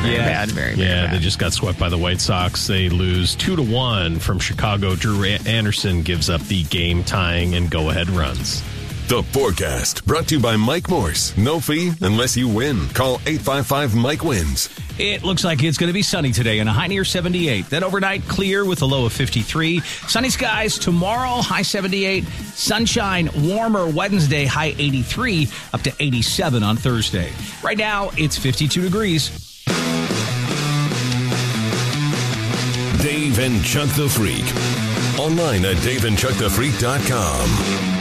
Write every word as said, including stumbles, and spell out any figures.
Very Yeah. bad. Very, very Yeah, bad. they just got swept by the White Sox. They lose two to one from Chicago. Drew Anderson gives up the game-tying and go-ahead runs. The Forecast, brought to you by Mike Morse. No fee unless you win. Call eight five five, Mike wins. It looks like it's going to be sunny today and a high near seventy-eight. Then overnight, clear with a low of fifty-three. Sunny skies tomorrow, high seventy-eight. Sunshine, warmer Wednesday, high eighty-three, up to eighty-seven on Thursday. Right now, it's fifty-two degrees. Dave and Chuck the Freak. Online at dave and chuck the freak dot com.